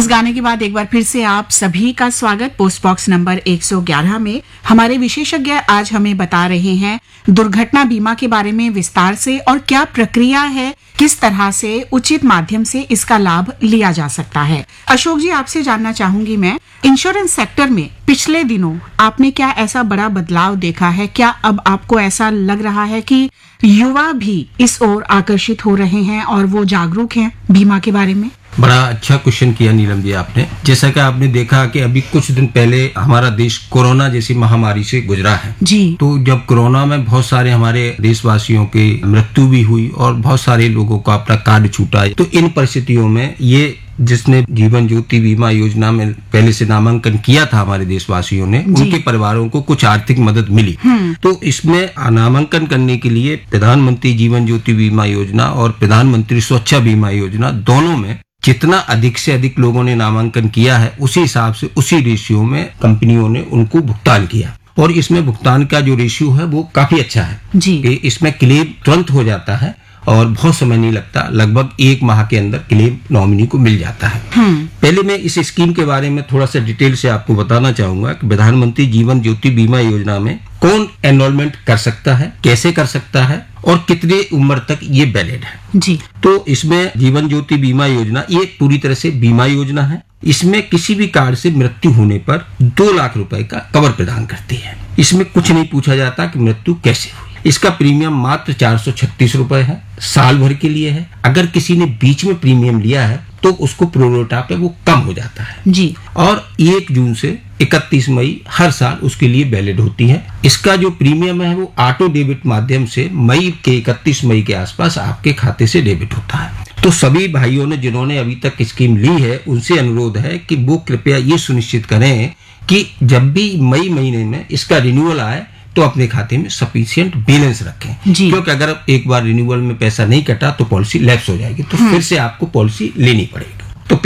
इस गाने के बाद एक बार फिर से आप सभी का स्वागत पोस्ट बॉक्स नंबर 111 में। हमारे विशेषज्ञ आज हमें बता रहे हैं दुर्घटना बीमा के बारे में विस्तार से और क्या प्रक्रिया है, किस तरह से उचित माध्यम से इसका लाभ लिया जा सकता है। अशोक जी, आपसे जानना चाहूंगी मैं, इंश्योरेंस सेक्टर में पिछले दिनों आपने क्या ऐसा बड़ा बदलाव देखा है? क्या अब आपको ऐसा लग रहा है कि युवा भी इस ओर आकर्षित हो रहे हैं और वो जागरूक हैं बीमा के बारे में? बड़ा अच्छा क्वेश्चन किया नीलम जी आपने। जैसा कि आपने देखा कि अभी कुछ दिन पहले हमारा देश कोरोना जैसी महामारी से गुजरा है जी। तो जब कोरोना में बहुत सारे हमारे देशवासियों की मृत्यु भी हुई और बहुत सारे लोगों का अपना कार्ड छूटा, तो इन परिस्थितियों में ये जिसने जीवन ज्योति बीमा योजना में पहले से नामांकन किया था हमारे देशवासियों ने, उनके परिवारों को कुछ आर्थिक मदद मिली। तो इसमें नामांकन करने के लिए प्रधानमंत्री जीवन ज्योति बीमा योजना और प्रधानमंत्री सुरक्षा बीमा योजना दोनों में जितना अधिक से अधिक लोगों ने नामांकन किया है, उसी हिसाब से उसी रेशियो में कंपनियों ने उनको भुगतान किया। और इसमें भुगतान का जो रेशियो है वो काफी अच्छा है जी। इसमें क्लेम तुरंत हो जाता है और बहुत समय नहीं लगता, लगभग 1 माह के अंदर क्लेम नॉमिनी को मिल जाता है। पहले मैं इस स्कीम के बारे में थोड़ा सा डिटेल से आपको बताना चाहूंगा कि प्रधानमंत्री जीवन ज्योति बीमा योजना में कौन एनरोलमेंट कर सकता है, कैसे कर सकता है और कितनी उम्र तक ये वैलिड है जी। तो इसमें जीवन ज्योति बीमा योजना ये पूरी तरह से बीमा योजना है। इसमें किसी भी कार्ड से मृत्यु होने पर 2 लाख रुपए का कवर प्रदान करती है। इसमें कुछ नहीं पूछा जाता कि मृत्यु कैसे हुई। इसका प्रीमियम मात्र 436 रुपए है, साल भर के लिए है। अगर किसी ने बीच में प्रीमियम लिया है तो उसको प्रोरेटा पे वो कम हो जाता है जी। और 1 जून से 31 मई हर साल उसके लिए वैलिड होती है। इसका जो प्रीमियम है वो ऑटो डेबिट माध्यम से मई के 31 मई के आसपास आपके खाते से डेबिट होता है। तो सभी भाइयों ने जिन्होंने अभी तक स्कीम ली है उनसे अनुरोध है कि वो कृपया ये सुनिश्चित करें कि जब भी मई महीने में इसका रिन्यूअल आए तो अपने खाते में सफिशिएंट बैलेंस रखें, क्योंकि अगर एक बार रिन्यूअल में पैसा नहीं कटा तो पॉलिसी लैप्स हो जाएगी, तो फिर से आपको पॉलिसी लेनी पड़ेगी।